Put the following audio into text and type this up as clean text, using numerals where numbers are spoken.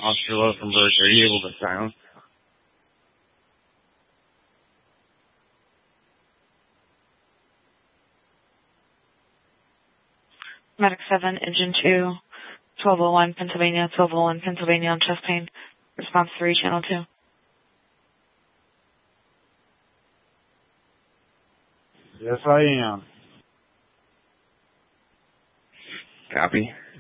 Oscar Love from Birch. Are you able to silence? Medic 7, Engine 2, 1201 Pennsylvania, 1201 Pennsylvania on chest pain. Response 3, Channel 2. Yes, I am. Copy.